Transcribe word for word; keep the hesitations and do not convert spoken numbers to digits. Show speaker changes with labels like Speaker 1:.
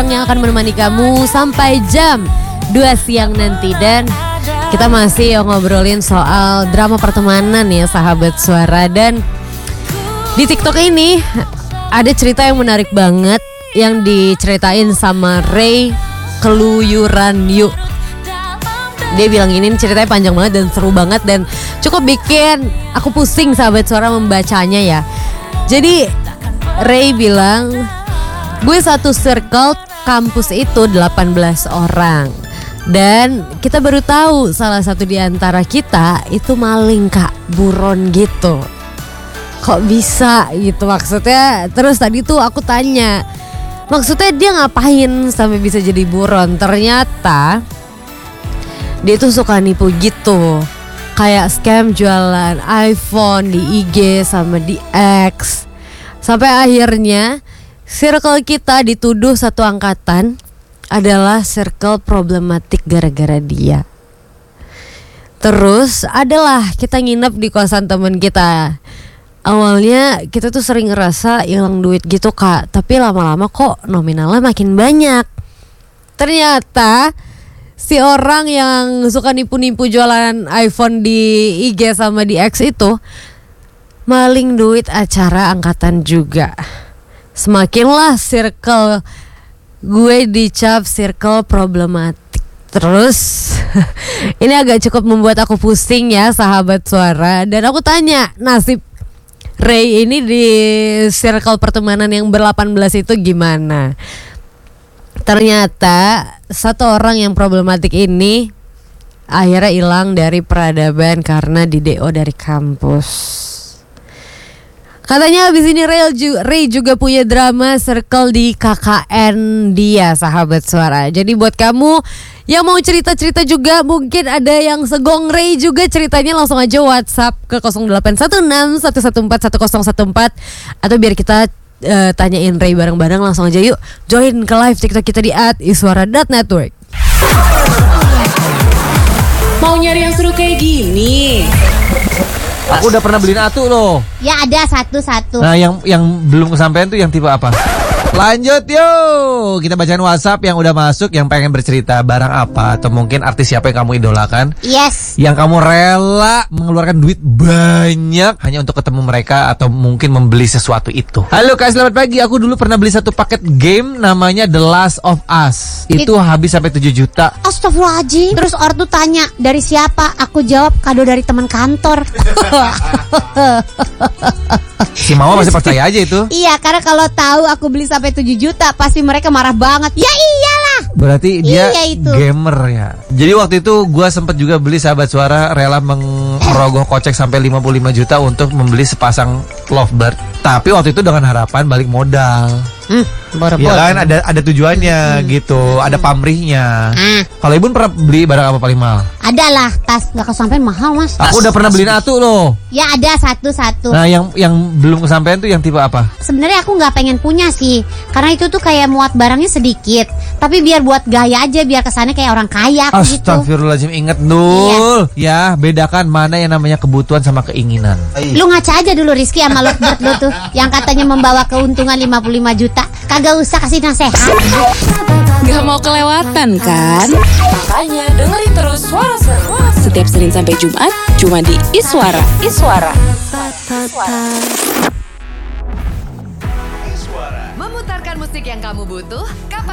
Speaker 1: yang akan menemani kamu sampai jam dua siang nanti. Dan kita masih ngobrolin soal drama pertemanan ya sahabat suara. Dan di TikTok ini ada cerita yang menarik banget yang diceritain sama Ray Keluyuran Yuk. Dia bilang gini, ceritanya panjang banget dan seru banget dan cukup bikin aku pusing sahabat suara membacanya ya. Jadi Ray bilang, gue satu circle kampus itu delapan belas orang. Dan kita baru tahu salah satu di antara kita itu maling kak, buron gitu. Kok bisa gitu maksudnya. Terus tadi tuh aku tanya, maksudnya dia ngapain sampai bisa jadi buron. Ternyata dia tuh suka nipu gitu. Kayak scam jualan iPhone di I G sama di X. Sampai akhirnya circle kita dituduh satu angkatan adalah circle problematik gara-gara dia. Terus adalah kita nginep di kosan teman kita. Awalnya kita tuh sering ngerasa hilang duit gitu kak. Tapi lama-lama kok nominalnya makin banyak. Ternyata si orang yang suka nipu-nipu jualan iPhone di I G sama di X itu maling duit acara angkatan juga. Semakinlah circle gue dicap circle problematik. Terus ini agak cukup membuat aku pusing ya sahabat suara. Dan aku tanya, nasib Ray ini di circle pertemanan yang berdelapan belas itu gimana? Ternyata satu orang yang problematik ini akhirnya hilang dari peradaban karena di D O dari kampus. Katanya habis ini Ray, Ray juga punya drama circle di K K N dia sahabat suara. Jadi buat kamu yang mau cerita-cerita juga, mungkin ada yang segong Ray juga ceritanya, langsung aja WhatsApp ke nol delapan satu enam satu satu empat satu nol satu empat. Atau biar kita Uh, tanyain Ray bareng-bareng, langsung aja yuk join ke live TikTok kita di at iswara dot network.
Speaker 2: Mau nyari yang seru kayak gini?
Speaker 3: Aku udah pernah beliin atu loh.
Speaker 4: Ya ada satu-satu.
Speaker 3: Nah yang yang belum kesampaian tuh yang tipe apa? Lanjut yuk, kita bacain WhatsApp yang udah masuk, yang pengen bercerita barang apa atau mungkin artis siapa yang kamu idolakan.
Speaker 4: Yes.
Speaker 3: Yang kamu rela mengeluarkan duit banyak hanya untuk ketemu mereka atau mungkin membeli sesuatu itu. Halo Kak, selamat pagi. Aku dulu pernah beli satu paket game namanya The Last of Us. Itu It... habis sampai tujuh juta.
Speaker 4: Astagfirullahaladzim. Terus ortu tanya, dari siapa? Aku jawab, kado dari teman kantor.
Speaker 3: Si Mama masih percaya aja itu.
Speaker 4: Iya, karena kalau tahu aku beli sampai tujuh juta pasti mereka marah banget. Ya iyalah.
Speaker 3: Berarti dia
Speaker 4: iya itu.
Speaker 3: Gamer ya. Jadi waktu itu gue sempet juga beli sahabat suara, rela merogoh kocek sampai lima puluh lima juta untuk membeli sepasang lovebird. Tapi waktu itu dengan harapan balik modal.
Speaker 4: Hmm,
Speaker 3: ya kan ada ada tujuannya hmm. gitu, ada pamrihnya.
Speaker 4: Ah.
Speaker 3: Kalau Ibu pernah beli barang apa paling mahal?
Speaker 4: Ada lah, tas nggak kesampean mahal mas.
Speaker 3: Aku udah pernah beliin atu loh.
Speaker 4: Ya ada satu-satu.
Speaker 3: Nah yang yang belum kesampean tuh yang tipe apa?
Speaker 4: Sebenarnya aku nggak pengen punya sih, karena itu tuh kayak muat barangnya sedikit. Tapi biar buat gaya aja, biar kesannya kayak orang kaya gitu.
Speaker 3: Astagfirullahaladzim, inget Dul. Iya. Ya bedakan mana yang namanya kebutuhan sama keinginan.
Speaker 4: Lu ngaca aja dulu Rizky sama lovebird lu tuh, yang katanya membawa keuntungan lima puluh lima juta. Kagak usah kasih nasihat.
Speaker 2: Gak mau kelewatan kan? Makanya dengerin terus Suara Seru setiap Senin sampai Jumat cuma di Iswara. Iswara.
Speaker 5: Memutarkan musik yang kamu butuh. Kapan